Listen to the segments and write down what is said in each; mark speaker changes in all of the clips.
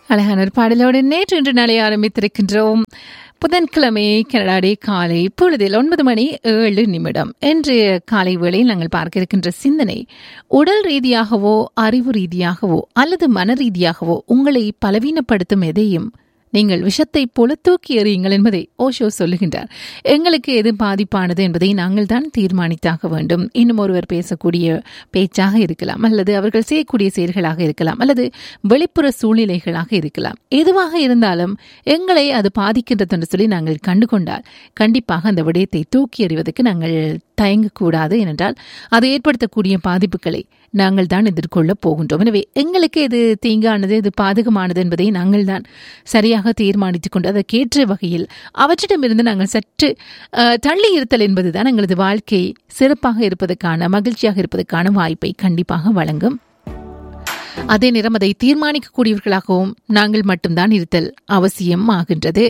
Speaker 1: அழகான ஒரு பாடலோடு நேற்று இன்று நாளை ஆரம்பித்திருக்கின்றோம். புதன்கிழமை கனடாடே காலை பொழுதில் 9:07 இன்றைய காலை வேளையில் நாங்கள் பார்க்க இருக்கின்ற சிந்தனை, உடல் ரீதியாகவோ அறிவு ரீதியாகவோ அல்லது மன ரீதியாகவோ உங்களை பலவீனப்படுத்தும் எதையும் நீங்கள் விஷத்தை போல தூக்கி எறியுங்கள் என்பதை ஓஷோ சொல்லுகின்றார். எங்களுக்கு எது பாதிப்பானது என்பதை நாங்கள் தான் தீர்மானித்தாக வேண்டும். இன்னும் ஒருவர் பேசக்கூடிய பேச்சாக இருக்கலாம், அல்லது அவர்கள் செய்யக்கூடிய செயல்களாக இருக்கலாம், அல்லது வெளிப்புற சூழ்நிலைகளாக இருக்கலாம். எதுவாக இருந்தாலும் எங்களை அது பாதிக்கின்றது என்று சொல்லி நாங்கள் கண்டுகொண்டால் கண்டிப்பாக அந்த விடயத்தை தூக்கி எறிவதற்கு நாங்கள் தயங்கக்கூடாது. ஏனென்றால் அது ஏற்படுத்தக்கூடிய பாதிப்புகளை நாங்கள் தான் எதிர்கொள்ளப் போகின்றோம். எனவே எங்களுக்கு எது தீங்கானது, எது பாதகமானது என்பதை நாங்கள் தான் சரியாக தீர்மானித்துக் கொண்டு அதற்கேற்ற வகையில் அவற்றிடமிருந்து நாங்கள் சற்று தள்ளி இருத்தல் என்பதுதான் எங்களது வாழ்க்கை சிறப்பாக இருப்பதற்கான, மகிழ்ச்சியாக இருப்பதற்கான வாய்ப்பை கண்டிப்பாக வழங்கும். அதே நேரம் அதை தீர்மானிக்கக்கூடியவர்களாகவும் நாங்கள் மட்டும்தான் இருத்தல் அவசியம் ஆகின்றது.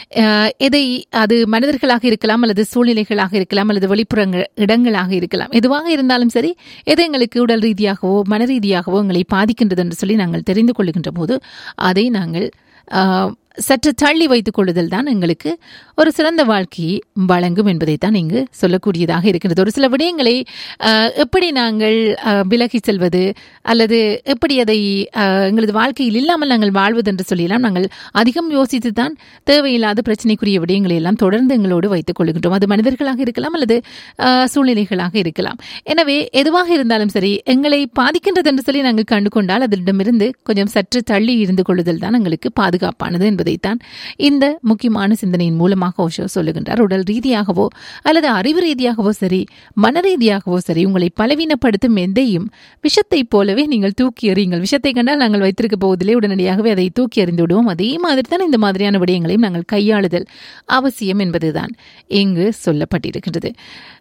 Speaker 1: அது மனிதர்களாக இருக்கலாம், அல்லது சூழ்நிலைகளாக இருக்கலாம், அல்லது வெளிப்புற இடங்களாக இருக்கலாம். எதுவாக இருந்தாலும் சரி, எது எங்களுக்கு உடல் ரீதியாகவோ மன ரீதியாகவோ எங்களை பாதிக்கின்றது என்று சொல்லி நாங்கள் தெரிந்து கொள்கின்ற போது அதை நாங்கள் சற்று தள்ளி வைத்துக் கொள்ளுதல் தான் எங்களுக்கு ஒரு சிறந்த வாழ்க்கையை வழங்கும் என்பதைத்தான் இங்கு சொல்லக்கூடியதாக இருக்கின்றது. ஒரு சில விடயங்களை எப்படி நாங்கள் விலகி செல்வது, அல்லது எப்படி அதை எங்களது வாழ்க்கையில் இல்லாமல் நாங்கள் வாழ்வது என்று சொல்லலாம் நாங்கள் அதிகம் யோசித்து தான் தேவையில்லாத பிரச்சனைக்குரிய விடயங்களை எல்லாம் தொடர்ந்து எங்களோடு வைத்துக் கொள்கின்றோம். அது மனிதர்களாக இருக்கலாம், அல்லது சூழ்நிலைகளாக இருக்கலாம். எனவே எதுவாக இருந்தாலும் சரி, எங்களை பாதிக்கின்றது என்று சொல்லி நாங்கள் கண்டுகொண்டால் அதனிடமிருந்து கொஞ்சம் சற்று தள்ளி இருந்து கொள்ளுதல் தான் எங்களுக்கு பாதுகாப்பானது என்பதைத்தான் இந்த முக்கியமான சிந்தனையின் மூலமாக ஓஷோ சொல்லுகின்றார். உடல் ரீதியாகவோ அல்லது அறிவு ரீதியாகவோ சரி, மன ரீதியாகவோ சரி, உங்களை பலவீனப்படுத்தும் எந்தையும் விஷத்தை போலவே நீங்கள் தூக்கி எறியுங்கள். விஷத்தை கண்டால் நாங்கள் வைத்திருக்க போவதிலே உடனடியாகவே அதை தூக்கி எறிந்து விடுவோம். அதே மாதிரி தான் இந்த மாதிரியான விடயங்களையும் நாங்கள் கையாளுதல் அவசியம் என்பதுதான் இங்கு சொல்லப்பட்டிருக்கின்றது.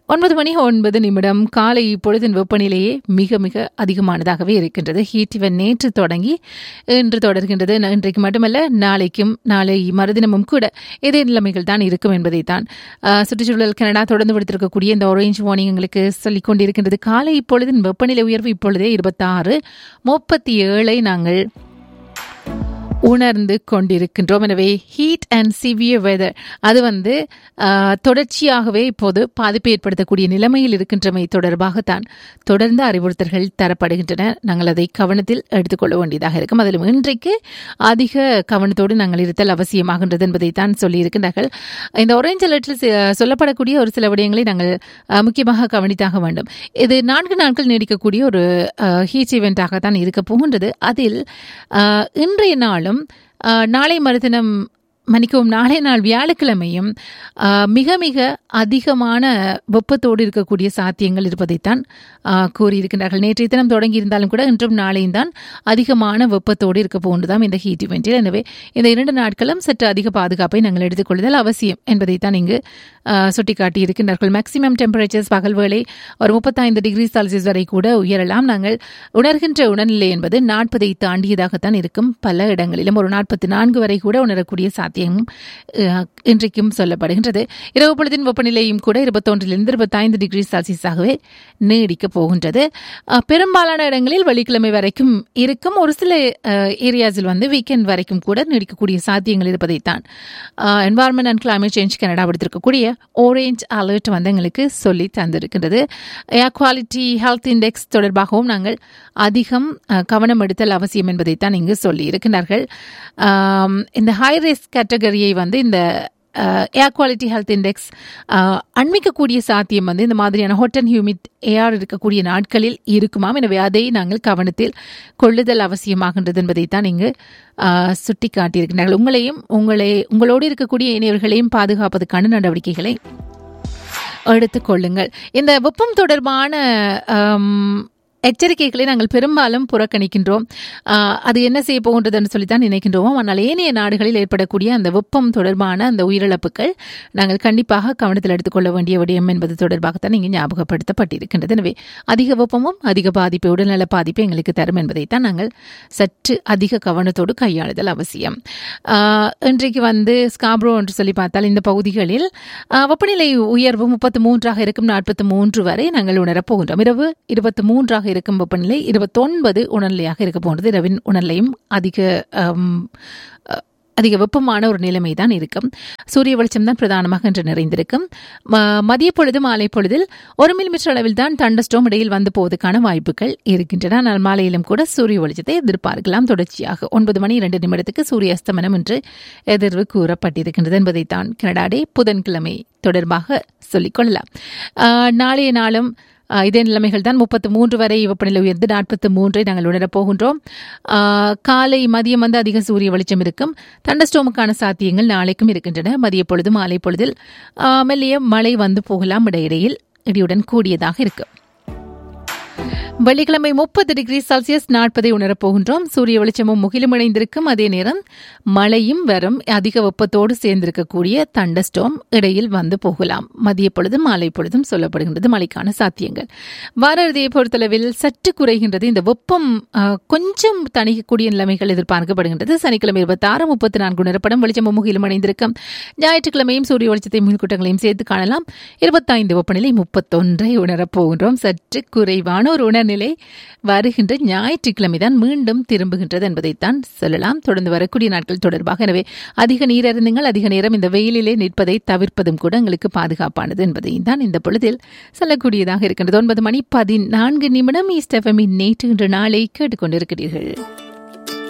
Speaker 1: 9:09 காலை பொழுதின் வெப்பநிலையே மிக மிக அதிகமானதாகவே இருக்கின்றது. ஹீட் இவன் நேற்று தொடங்கி இன்று தொடர்கின்றது. இன்றைக்கு மட்டுமல்ல, நாளை மறுதினமும் கூட இதே நிலைமைகள் தான் இருக்கும் என்பதைத்தான் சுற்றுச்சூழல் கனடா தொடர்ந்து விடுத்திருக்கக்கூடிய இந்த ஆரஞ்ச் வார்னிங் எங்களுக்கு சொல்லிக் கொண்டிருக்கின்றது. காலை இப்பொழுதின் வெப்பநிலை உயர்வு இப்பொழுதே 26:37 நாங்கள் உணர்ந்து கொண்டிருக்கின்றோம். எனவே ஹீட் அண்ட் சிவியர் வெதர் அது தொடர்ச்சியாகவே இப்போது பாதிப்பை ஏற்படுத்தக்கூடிய நிலைமையில் இருக்கின்றமை தொடர்பாகத்தான் தொடர்ந்து அறிவுறுத்தல்கள் தரப்படுகின்றன. நாங்கள் அதை கவனத்தில் எடுத்துக்கொள்ள வேண்டியதாக இருக்கும். அதிலும் இன்றைக்கு அதிக கவனத்தோடு நாங்கள் இருத்தல் அவசியமாகின்றது என்பதைத்தான் சொல்லியிருக்கின்றார்கள். இந்த ஆரஞ்ச் அலர்ட்டில் சொல்லப்படக்கூடிய ஒரு சில விடயங்களை நாங்கள் முக்கியமாக கவனித்தாக வேண்டும். இது 4 நாட்கள் நீடிக்கக்கூடிய ஒரு ஹீட் ஈவெண்டாகத்தான் இருக்க போகின்றது. அதில் இன்றைய நாளும் நாளை மறுதினம் நாளை நாள் வியாழக்கிழமையும் மிக மிக அதிகமான வெப்பத்தோடு இருக்கக்கூடிய சாத்தியங்கள் இருப்பதைத்தான் கூறியிருக்கின்றார்கள். நேற்றைய தினம் தொடங்கி இருந்தாலும் கூட இன்றும் நாளையும் தான் அதிகமான வெப்பத்தோடு இருக்க போன்றதாம் இந்த ஹீட் இவெண்டில். எனவே இந்த 2 நாட்களும் சற்று அதிக பாதுகாப்பை நாங்கள் எடுத்துக்கொள்ளுதல் அவசியம் என்பதைத்தான் இங்கு சுட்டிக்காட்டியிருக்கின்றார்கள். மேக்சிமம் டெம்பரேச்சர்ஸ் பகல் வேளை ஒரு 35 டிகிரி செல்சியஸ் வரை கூட உயரலாம். நாங்கள் உணர்கின்ற உணர்நிலை என்பது 40 தாண்டியதாகத்தான் இருக்கும். பல இடங்களிலும் ஒரு 44 வரை கூட உணரக்கூடிய சாத்தியம் இன்றைக்கும் சொல்லப்படுகின்றது. இரவு பொழுதின் வெப்பநிலையும் கூட 21 to 25 டிகிரி செல்சியஸாகவே நீடிக்க போகின்றது. பெரும்பாலான இடங்களில் வெள்ளிக்கிழமை வரைக்கும் இருக்கும். ஒரு சில ஏரியாஸில் வீக்கெண்ட் வரைக்கும் கூட நீடிக்கக்கூடிய சாத்தியங்கள் இருப்பதைத்தான் environment and climate change Canada விடுத்திருக்கக்கூடிய orange alert எங்களுக்கு சொல்லி தந்திருக்கின்றது. ஏர் குவாலிட்டி ஹெல்த் இண்டெக்ஸ் தொடர்பாகவும் நாங்கள் அதிகம் கவனம் எடுத்தல் அவசியம் என்பதைத்தான் இங்கு சொல்லி இருக்கின்றார்கள். இந்த ஹை ரிஸ்க் கேட்டகரியை இந்த ஏர் குவாலிட்டி ஹெல்த் இண்டெக்ஸ் அண்மிக்கக்கூடிய சாத்தியம் இந்த மாதிரியான ஹாட் அண்ட் ஹியூமிட் ஏர் இருக்கக்கூடிய நாட்களில் இருக்குமாம். எனவே அதை நாங்கள் கவனத்தில் கொள்ளுதல் அவசியமாகின்றது என்பதைத்தான் இங்கு சுட்டி காட்டியிருக்கிறார்கள். உங்களோடு இருக்கக்கூடிய இணையர்களையும் பாதுகாப்பதற்கான நடவடிக்கைகளை எடுத்துக்கொள்ளுங்கள். இந்த வெப்பம் தொடர்பான எச்சரிக்கைகளை நாங்கள் பெரும்பாலும் புறக்கணிக்கின்றோம். அது என்ன செய்ய போகின்றதுன்னு சொல்லித்தான் நினைக்கின்றோம். ஆனால் ஏனைய நாடுகளில் ஏற்படக்கூடிய அந்த வெப்பம் தொடர்பான அந்த உயிரிழப்புகள் நாங்கள் கண்டிப்பாக கவனத்தில் எடுத்துக்கொள்ள வேண்டிய விடயம் என்பது தொடர்பாகத்தான் இங்கே ஞாபகப்படுத்தப்பட்டிருக்கின்றது. எனவே அதிக வெப்பமும் அதிக பாதிப்பு, உடல்நல பாதிப்பு எங்களுக்கு தரும் என்பதைத்தான் நாங்கள் சற்று அதிக கவனத்தோடு கையாளுதல் அவசியம். இன்றைக்கு ஸ்காப்ரோ என்று சொல்லி பார்த்தால் இந்த பகுதிகளில் வெப்பநிலை உயர்வு 33 இருக்கும், 43 வரை நாங்கள் உணரப்போகின்றோம். இரவு 23 இருக்கும் வெப்பநிலை 29 உணர்நிலையாக இருக்க போன்றது. இரவின் உணர்நிலையும் அதிக வெப்பமான ஒரு நிலைமை தான் இருக்கும். சூரிய வெளிச்சம் தான் பிரதானமாக இன்று நிறைந்திருக்கும். மதிய பொழுது மாலை பொழுதில் 1 மில்லிமீட்டர் அளவில் தான் தண்டர்ஸ்டோம் இடையில் வந்து போவதற்கான வாய்ப்புகள் இருக்கின்றன. ஆனால் மாலையிலும் கூட சூரிய வெளிச்சத்தை எதிர்பார்க்கலாம். தொடர்ச்சியாக 9:02 சூரிய அஸ்தமனம் என்று எதிர்வு கூறப்பட்டிருக்கின்றது என்பதைத்தான் கனடா டே புதன்கிழமை தொடர்பாக சொல்லிக் கொள்ளலாம். நாளைய நாளும் இதே நிலைமைகள் தான். 33 வரை வெப்பநிலை உயர்ந்து 43 நாங்கள் உணரப் போகின்றோம். காலை மதியம் வந்து அதிக சூரிய வெளிச்சம் இருக்கும். தண்டர்ஸ்டோமுக்கான சாத்தியங்கள் நாளைக்கும் இருக்கின்றன. மதிய பொழுது மாலை பொழுதில் மெல்லிய மழை வந்து போகலாம். இடையிடையில் இடியுடன் கூடியதாக இருக்கும். வெள்ளிக்கிழமை 30 டிகிரி செல்சியஸ் 40 உணரப் போகின்றோம். சூரிய வெளிச்சமும் முகிலும் இணைந்திருக்கும். அதே நேரம் மழையும் வரும். அதிக வெப்பத்தோடு சேர்ந்திருக்கக்கூடிய தண்டர்ஸ்டோம் இடையில் வந்து போகலாம். மதிய பொழுதும் மாலை பொழுதும் சொல்லப்படுகின்றது மழைக்கான சாத்தியங்கள். வார இறுதியை பொறுத்தளவில் சற்று குறைகின்றது. இந்த வெப்பம் கொஞ்சம் தணிக்கக்கூடிய நிலைமைகள் எதிர்பார்க்கப்படுகின்றது. சனிக்கிழமை 26 34 உணரப்படும். வெளிச்சமும் முகிலும் இணைந்திருக்கும். ஞாயிற்றுக்கிழமையும் சூரிய வெளிச்சத்தை முன்கூட்டங்களையும் சேர்த்து காணலாம். 25 வெப்பநிலை 31 உணரப் போகின்றோம். சற்று குறைவான ஒரு உணர்நிலை வருகின்ற ஞாயிற்றுக்கிழமை தான் மீண்டும் திரும்புகின்றது என்பதைத்தான் சொல்லலாம். தொடர்ந்து வரக்கூடிய நாட்கள் தொடர்பாக எனவே அதிக நீர் அருந்துங்கள். அதிக நேரம் இந்த வெயிலிலே நிற்பதை தவிர்ப்பதும் கூட எங்களுக்கு பாதுகாப்பானது என்பதையும் தான் இந்த பொழுதில் சொல்லக்கூடியதாக இருக்கின்றது. 9:14 ஈஸ்ட் எஃப்எம் நேற்று இன்று நாளை கேட்டுக்கொண்டிருக்கிறீர்கள்.